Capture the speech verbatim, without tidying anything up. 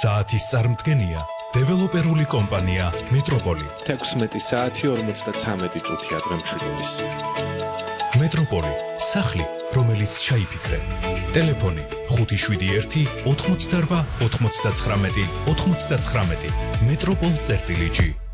საათის წარმდგენია დეველოპერული კომპანია მეტროპოლი. ექვსმეტი საათი ორმოცდათვრამეტი წუთია დღემშვიდობის. მეტროპოლი, სახლი, რომელიც ჩაიფიქრე. ტელეფონი ხუთი შვიდი ერთი ოთხმოცდარვა ოთხმოცდაცხრამეტი ოთხმოცდაცხრამეტი. მეტროპოლ წერტილი ჯი.